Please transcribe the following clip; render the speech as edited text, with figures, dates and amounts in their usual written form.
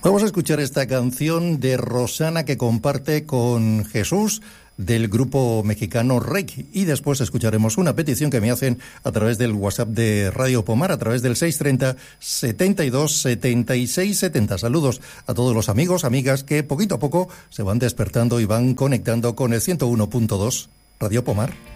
Vamos a escuchar esta canción de Rosana que comparte con Jesús del grupo mexicano Reiki, y después escucharemos una petición que me hacen a través del WhatsApp de Radio Pomar, a través del 630 72 76 70. Saludos a todos los amigos, amigas que poquito a poco se van despertando y van conectando con el 101.2 Radio Pomar.